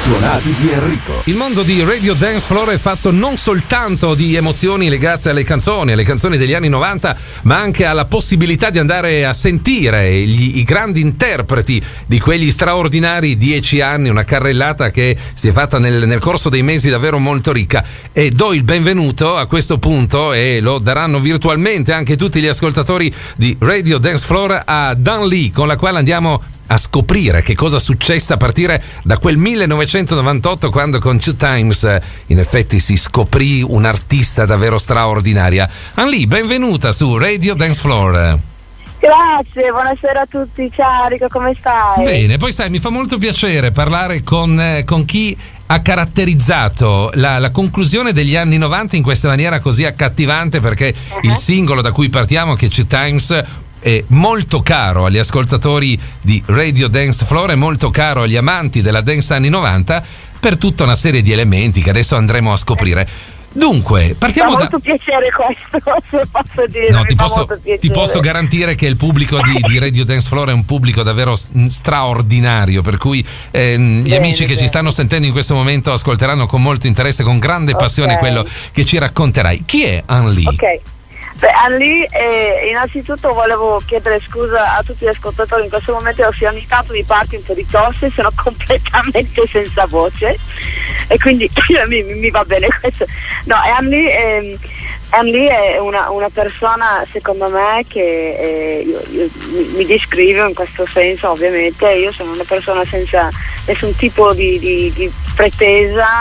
Suonati di Enrico. Il mondo di Radio Dance Floor è fatto non soltanto di emozioni legate alle canzoni degli anni 90, ma anche alla possibilità di andare a sentire i grandi interpreti di quegli straordinari 10 anni, una carrellata che si è fatta nel corso dei mesi davvero molto ricca. E do il benvenuto a questo punto, e lo daranno virtualmente anche tutti gli ascoltatori di Radio Dance Floor, a Dan Lee, con la quale andiamo a scoprire che cosa è successo a partire da quel 1998, quando con Two Times in effetti si scoprì un'artista davvero straordinaria. Anli, benvenuta su Radio Dance Floor. Grazie, buonasera a tutti, ciao Enrico, come stai? Bene, poi sai, mi fa molto piacere parlare con chi ha caratterizzato la conclusione degli anni 90 in questa maniera così accattivante, perché il singolo da cui partiamo, che è Two Times, è molto caro agli ascoltatori di Radio Dance Floor, è molto caro agli amanti della dance anni 90 per tutta una serie di elementi che adesso andremo a scoprire. Dunque, partiamo da... molto piacere questo, se posso dire. No, ti posso garantire che il pubblico di Radio Dance Floor è un pubblico davvero straordinario, per cui gli amici che ci stanno sentendo in questo momento ascolteranno con molto interesse, con grande passione quello che ci racconterai. Chi è Anli? Ok. Anli, innanzitutto volevo chiedere scusa a tutti gli ascoltatori, in questo momento ho ogni di parte un po' di tosse, sono completamente senza voce e quindi mi va bene questo. No, Anli è una persona, secondo me, che mi descrive in questo senso. Ovviamente io sono una persona senza nessun tipo di pretesa,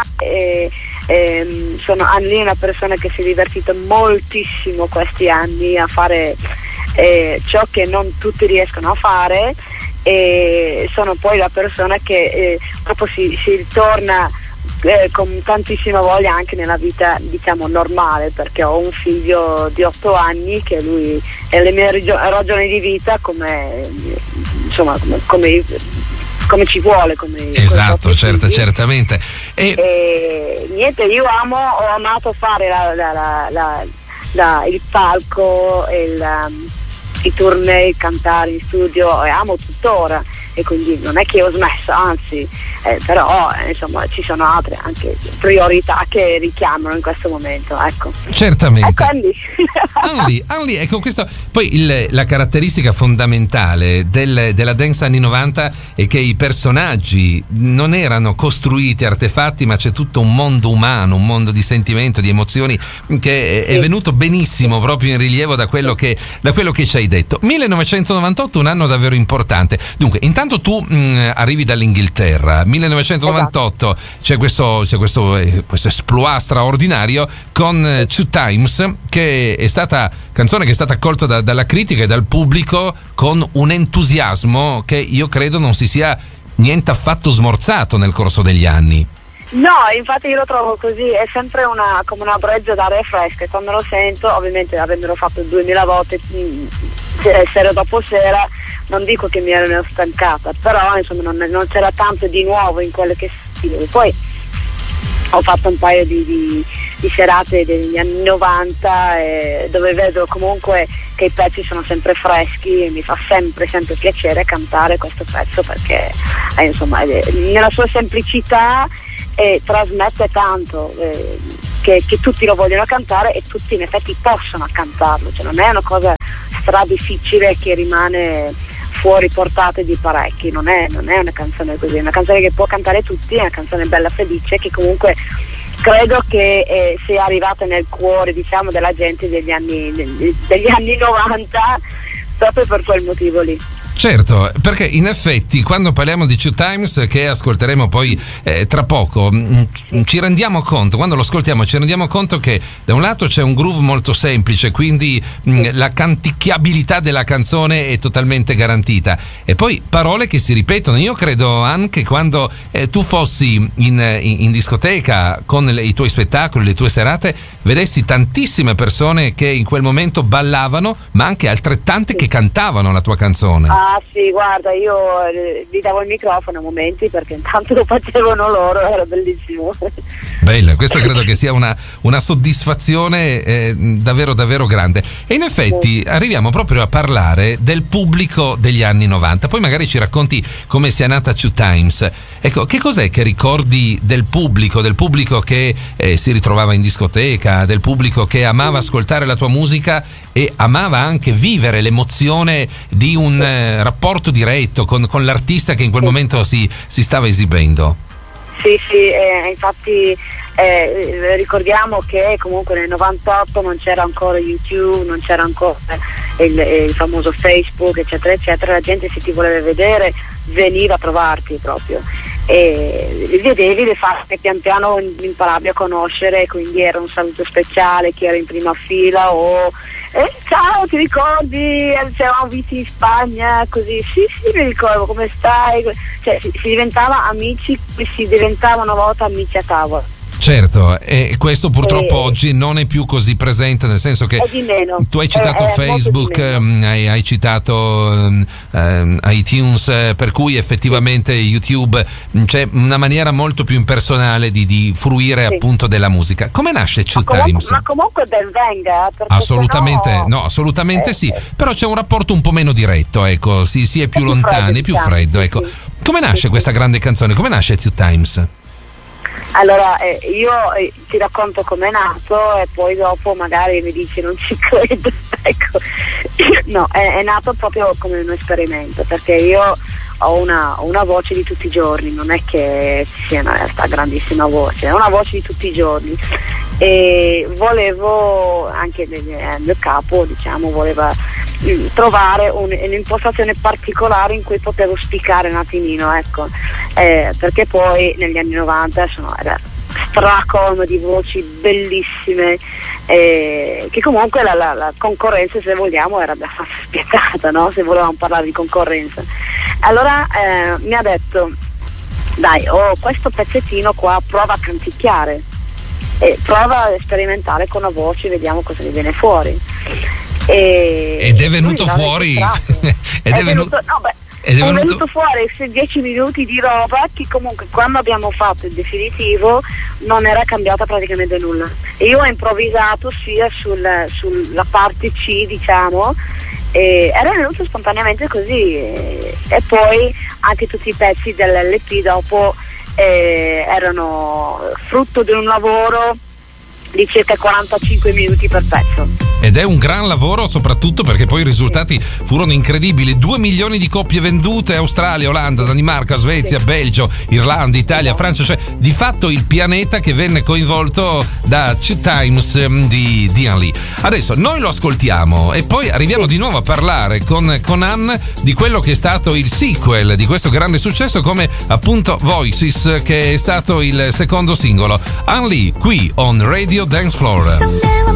sono Anli, una persona che si è divertita moltissimo questi anni a fare ciò che non tutti riescono a fare, e sono poi la persona che dopo si ritorna con tantissima voglia anche nella vita, diciamo, normale, perché ho un figlio di 8 anni che lui è le mie ragioni di vita, come ci vuole, esatto, certamente. E niente, io ho amato fare il palco, i tournée, cantare in studio, e amo tuttora, e quindi non è che ho smesso, anzi, però insomma ci sono altre anche priorità che richiamano in questo momento, ecco. Certamente. Anli, ecco, questo poi la caratteristica fondamentale della dance anni 90 è che i personaggi non erano costruiti, artefatti, ma c'è tutto un mondo umano, un mondo di sentimento, di emozioni, che è venuto benissimo proprio in rilievo da quello che ci hai detto. 1998, un anno davvero importante. Dunque, intanto tu arrivi dall'Inghilterra. 1998 c'è questo exploit straordinario con Two Times, che è stata canzone che è stata accolta dalla critica e dal pubblico con un entusiasmo che io credo non si sia niente affatto smorzato nel corso degli anni. No, infatti io lo trovo così, è sempre come una brezza d'aria fresca, e quando lo sento, ovviamente avendolo fatto 2000 volte sera dopo sera, non dico che mi ero stancata, però insomma non c'era tanto di nuovo in quello che sentivo. Poi ho fatto un paio di serate degli anni 90 dove vedo comunque che i pezzi sono sempre freschi, e mi fa sempre piacere cantare questo pezzo, perché nella sua semplicità trasmette tanto, che tutti lo vogliono cantare e tutti in effetti possono cantarlo, cioè non è una cosa difficile che rimane fuori portate di parecchi, non è una canzone così, è una canzone che può cantare tutti, è una canzone bella, felice, che comunque credo che sia arrivata nel cuore, diciamo, della gente degli anni 90, proprio per quel motivo lì. Certo, perché in effetti quando parliamo di Two Times, che ascolteremo poi tra poco, ci rendiamo conto, quando lo ascoltiamo ci rendiamo conto che da un lato c'è un groove molto semplice, quindi la canticchiabilità della canzone è totalmente garantita, e poi parole che si ripetono. Io credo anche quando tu fossi in discoteca con i tuoi spettacoli, le tue serate, vedessi tantissime persone che in quel momento ballavano, ma anche altrettante che cantavano la tua canzone. sì, guarda, io gli davo il microfono a momenti perché intanto lo facevano loro, era bellissimo. Bella, questo credo che sia una soddisfazione davvero davvero grande. E in effetti arriviamo proprio a parlare del pubblico degli anni 90. Poi magari ci racconti come sia nata Two Times. Ecco, che cos'è che ricordi del pubblico che si ritrovava in discoteca, del pubblico che amava ascoltare la tua musica e amava anche vivere l'emozione di un rapporto diretto con l'artista che in quel momento si stava esibendo? Sì, infatti ricordiamo che comunque nel 98 non c'era ancora YouTube, non c'era ancora il famoso Facebook, eccetera eccetera. La gente, se ti voleva vedere, veniva a trovarti proprio e li vedevi, le facce, pian piano imparavi a conoscere, quindi era un saluto speciale, chi era in prima fila ciao, ti ricordi? Ci eravamo visti in Spagna, così, sì, mi ricordo, come stai? Cioè si diventava amici, si diventava una volta amici a tavola. Certo, e questo purtroppo oggi non è più così presente, nel senso che tu hai citato Facebook, hai citato iTunes, per cui effettivamente YouTube c'è una maniera molto più impersonale di fruire appunto della musica. Come nasce Two Times? Ma comunque ben venga. Assolutamente, assolutamente sì, però c'è un rapporto un po' meno diretto, ecco, si è più lontani, più freddo, ecco. Come nasce questa grande canzone? Come nasce Two Times? Allora, io ti racconto com'è nato e poi dopo magari mi dici non ci credo. Ecco, no, è nato proprio come un esperimento, perché io ho una voce di tutti i giorni, non è che sia questa grandissima voce, è una voce di tutti i giorni e volevo, anche il mio capo, diciamo, voleva trovare un'impostazione particolare in cui potevo spiccare un attimino, ecco, perché poi negli anni 90 era stracolmo di voci bellissime, che comunque la concorrenza, se vogliamo, era abbastanza spietata, no? Se volevamo parlare di concorrenza. Allora mi ha detto: dai, questo pezzettino qua, prova a canticchiare e prova a sperimentare con la voce, vediamo cosa ne viene fuori. Ed è venuto fuori è venuto fuori 10 minuti di roba che comunque quando abbiamo fatto il definitivo non era cambiata praticamente nulla. E io ho improvvisato sia sulla parte C, diciamo, e era venuto spontaneamente così, e poi anche tutti i pezzi dell'LP dopo erano frutto di un lavoro di circa 45 minuti per pezzo. Ed è un gran lavoro, soprattutto perché poi i risultati furono incredibili. 2 milioni di copie vendute: Australia, Olanda, Danimarca, Svezia, Belgio, Irlanda, Italia, Francia, cioè di fatto il pianeta che venne coinvolto da Two Times di Dian Lee. Adesso noi lo ascoltiamo e poi arriviamo di nuovo a parlare con Anne di quello che è stato il sequel di questo grande successo, come appunto Voices, che è stato il secondo singolo. Anne Lee qui on Radio Dance Floor.